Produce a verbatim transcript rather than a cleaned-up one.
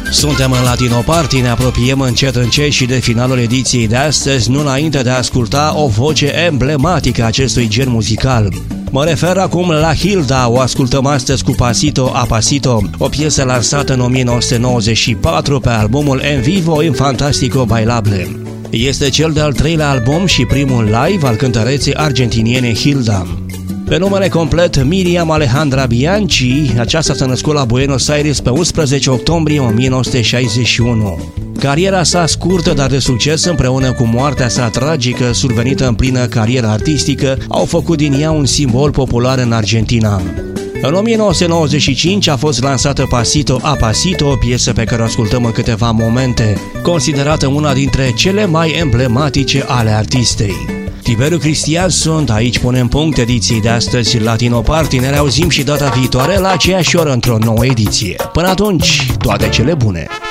Suntem în Latino Party, ne apropiem încet încet și de finalul ediției de astăzi, nu înainte de a asculta o voce emblematică a acestui gen muzical. Mă refer acum la Hilda, o ascultăm astăzi cu Pasito a Pasito, o piesă lansată în o mie nouă sute nouăzeci și patru pe albumul En Vivo in Fantastico Bailable. Este cel de-al treilea album și primul live al cântăreței argentiniene Hilda. Pe numele complet Miriam Alejandra Bianchi, aceasta s-a născut la Buenos Aires pe unsprezece octombrie o mie nouă sute șaizeci și unu. Cariera sa scurtă, dar de succes, împreună cu moartea sa tragică, survenită în plină carieră artistică, au făcut din ea un simbol popular în Argentina. În o mie nouă sute nouăzeci și cinci a fost lansată Pasito a Pasito, o piesă pe care o ascultăm în câteva momente, considerată una dintre cele mai emblematice ale artistei. Tiberiu Cristian sunt, aici punem punct ediției de astăzi Latino Party, ne reauzim și data viitoare la aceeași oră într-o nouă ediție. Până atunci, toate cele bune!